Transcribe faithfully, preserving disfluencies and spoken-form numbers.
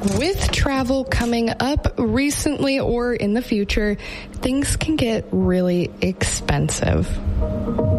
with travel coming up recently or in the future, things can get really expensive.